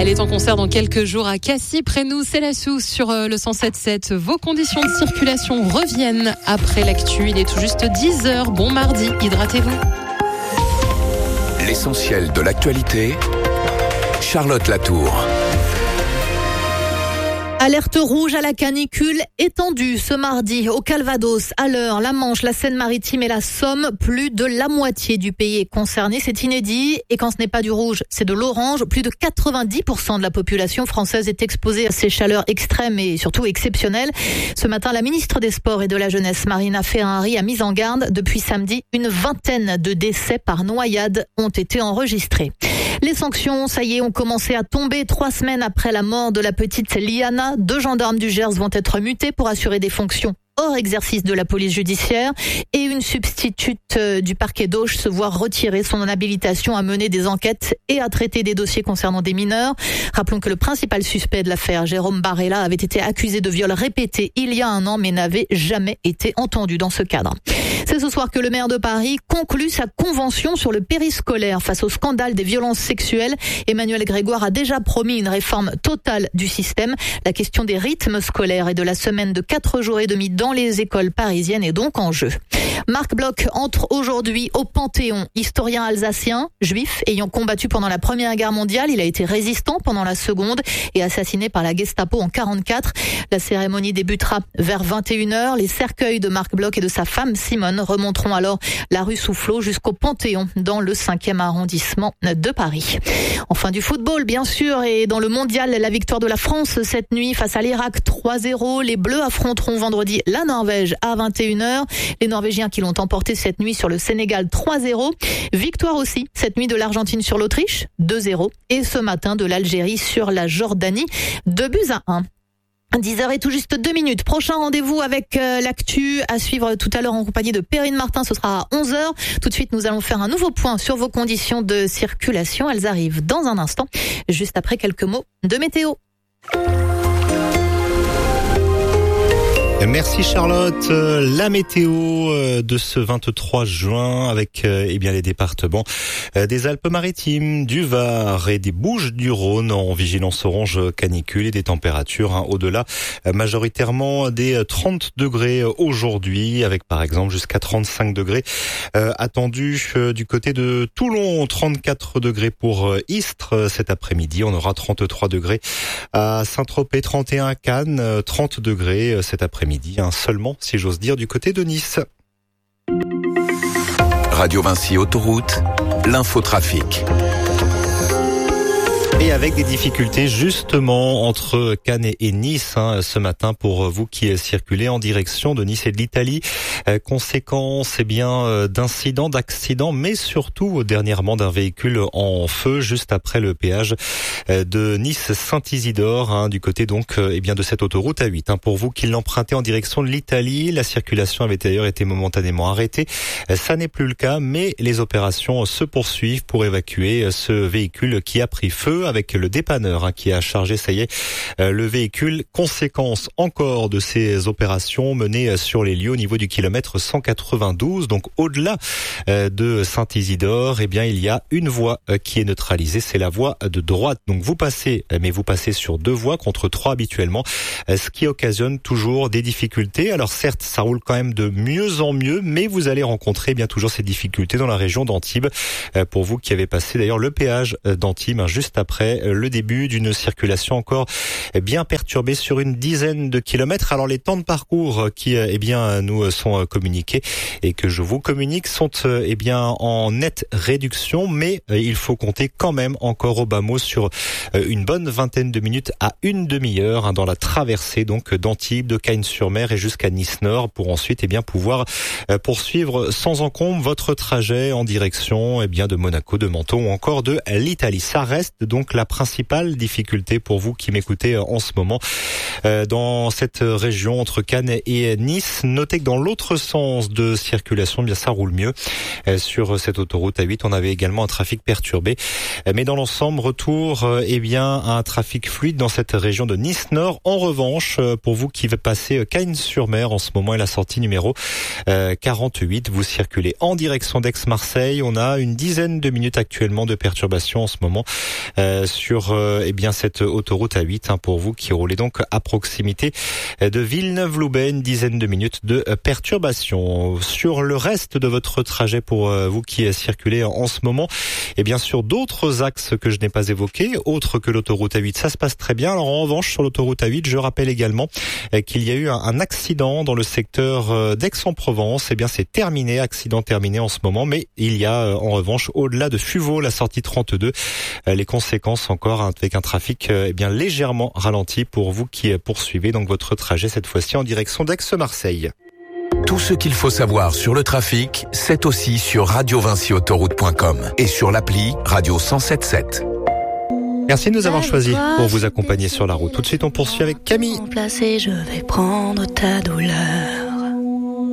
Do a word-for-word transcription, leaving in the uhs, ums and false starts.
Elle est en concert dans quelques jours à Cassis, près de nous. C'est la Sous sur le cent sept sept. Vos conditions de circulation reviennent après l'actu. Il est tout juste dix heures. Bon mardi, hydratez-vous. L'essentiel de l'actualité, Charlotte Latour. Alerte rouge à la canicule étendue ce mardi au Calvados, à l'Eure, la Manche, la Seine-Maritime et la Somme. Plus de la moitié du pays est concernée, c'est inédit. Et quand ce n'est pas du rouge, c'est de l'orange. Plus de quatre-vingt-dix pour cent de la population française est exposée à ces chaleurs extrêmes et surtout exceptionnelles. Ce matin, la ministre des Sports et de la Jeunesse, Marina Ferrari, a mis en garde. Depuis samedi, une vingtaine de décès par noyade ont été enregistrés. Les sanctions, ça y est, ont commencé à tomber trois semaines après la mort de la petite Liana. Deux gendarmes du Gers vont être mutés pour assurer des fonctions hors exercice de la police judiciaire et une substitute du parquet d'Auch se voit retirer son habilitation à mener des enquêtes et à traiter des dossiers concernant des mineurs. Rappelons que le principal suspect de l'affaire, Jérôme Barella, avait été accusé de viol répété il y a un an mais n'avait jamais été entendu dans ce cadre. C'est ce soir que le maire de Paris conclut sa convention sur le périscolaire face au scandale des violences sexuelles. Emmanuel Grégoire a déjà promis une réforme totale du système. La question des rythmes scolaires et de la semaine de quatre jours et demi dans les écoles parisiennes est donc en jeu. Marc Bloch entre aujourd'hui au Panthéon, historien alsacien, juif, ayant combattu pendant la Première Guerre mondiale. Il a été résistant pendant la Seconde et assassiné par la Gestapo en quarante-quatre. La cérémonie débutera vers vingt et une heures. Les cercueils de Marc Bloch et de sa femme Simone remonteront alors la rue Soufflot jusqu'au Panthéon dans le cinquième arrondissement de Paris. Enfin du football bien sûr, et dans le mondial, la victoire de la France cette nuit face à l'Irak trois zéro. Les Bleus affronteront vendredi la Norvège à vingt et une heures. Les Norvégiens qui l'ont emporté cette nuit sur le Sénégal trois zéro. Victoire aussi cette nuit de l'Argentine sur l'Autriche deux zéro. Et ce matin de l'Algérie sur la Jordanie deux buts à un. dix heures et tout juste deux minutes. Prochain rendez-vous avec euh, l'actu à suivre tout à l'heure en compagnie de Perrine Martin. Ce sera à onze heures. Tout de suite, nous allons faire un nouveau point sur vos conditions de circulation. Elles arrivent dans un instant, juste après quelques mots de météo. Merci Charlotte. La météo de ce vingt-trois juin avec eh bien les départements des Alpes-Maritimes, du Var et des Bouches-du-Rhône en vigilance orange canicule et des températures hein, au-delà majoritairement des trente degrés aujourd'hui avec par exemple jusqu'à trente-cinq degrés euh, attendus euh, du côté de Toulon, trente-quatre degrés pour euh, Istres cet après-midi. On aura trente-trois degrés à Saint-Tropez, trente et un à Cannes, euh, trente degrés euh, cet après-midi. Hein, seulement, si j'ose dire, du côté de Nice. Radio Vinci Autoroute, l'infotrafic. Et avec des difficultés justement entre Cannes et Nice hein, ce matin pour vous qui circulez en direction de Nice et de l'Italie. Euh, conséquence eh bien euh, d'incidents, d'accidents, mais surtout dernièrement d'un véhicule en feu juste après le péage euh, de Nice-Saint-Isidore hein, du côté donc euh, eh bien de cette autoroute A huit. Hein. Pour vous qui l'empruntez en direction de l'Italie, la circulation avait d'ailleurs été momentanément arrêtée. Euh, ça n'est plus le cas, mais les opérations se poursuivent pour évacuer ce véhicule qui a pris feu avec le dépanneur hein, qui a chargé, ça y est, euh, le véhicule. Conséquence encore de ces opérations menées sur les lieux au niveau du kilomètre cent quatre-vingt-douze, donc au-delà euh, de Saint-Isidore, eh bien il y a une voie euh, qui est neutralisée, c'est la voie de droite. Donc vous passez, mais vous passez sur deux voies contre trois habituellement, euh, ce qui occasionne toujours des difficultés. Alors certes, ça roule quand même de mieux en mieux, mais vous allez rencontrer eh bien toujours ces difficultés dans la région d'Antibes. Euh, pour vous qui avez passé d'ailleurs le péage d'Antibes hein, juste après le début d'une circulation encore bien perturbée sur une dizaine de kilomètres. Alors les temps de parcours qui eh bien nous sont communiqués et que je vous communique sont eh bien en nette réduction, mais il faut compter quand même encore au bas mot sur une bonne vingtaine de minutes à une demi-heure hein, dans la traversée donc d'Antibes, de Cagnes-sur-Mer et jusqu'à Nice-Nord pour ensuite eh bien pouvoir poursuivre sans encombre votre trajet en direction eh bien de Monaco, de Menton ou encore de l'Italie. Ça reste donc la principale difficulté pour vous qui m'écoutez en ce moment euh, dans cette région entre Cannes et Nice. Notez que dans l'autre sens de circulation, eh bien ça roule mieux. Euh, sur cette autoroute A huit, on avait également un trafic perturbé. Euh, mais dans l'ensemble, retour euh, eh bien à un trafic fluide dans cette région de Nice-Nord. En revanche, euh, pour vous qui passez Cagnes-sur-Mer en ce moment et la sortie numéro euh, quarante-huit, vous circulez en direction d'Aix-Marseille. On a une dizaine de minutes actuellement de perturbation en ce moment. Euh, sur euh, eh bien cette autoroute A huit hein, pour vous qui roulez donc à proximité de Villeneuve-Loubet, une dizaine de minutes de perturbation. Sur le reste de votre trajet pour euh, vous qui circulez en ce moment, et bien sur d'autres axes que je n'ai pas évoqués, autres que l'autoroute A huit, ça se passe très bien. Alors en revanche, sur l'autoroute A huit, je rappelle également euh, qu'il y a eu un, un accident dans le secteur euh, d'Aix-en-Provence. Eh bien c'est terminé, accident terminé en ce moment, mais il y a euh, en revanche au-delà de Fuveau, la sortie trente-deux, euh, les conséquences encore hein, avec un trafic euh, eh bien légèrement ralenti pour vous qui euh, poursuivez donc votre trajet cette fois-ci en direction d'Aix-Marseille. Tout ce qu'il faut savoir sur le trafic, c'est aussi sur radio vinci autoroute point com et sur l'appli Radio cent sept sept. Merci de nous avoir choisis pour vous accompagner sur la route. Tout de suite, on poursuit avec Camille. Je vais prendre ta douleur.